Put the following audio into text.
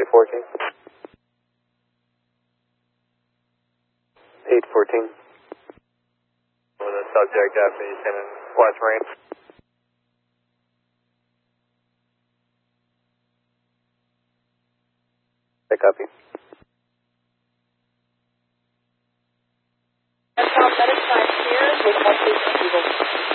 814. 814. With a subject after you send in West Marine. I copy. That's all medic 5 here with 1 Eagle.